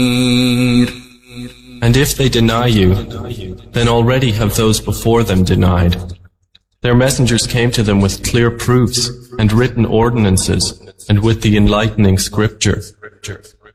And if they deny you, then already have those before them denied. Their messengers came to them with clear proofs and written ordinances and with the enlightening scripture.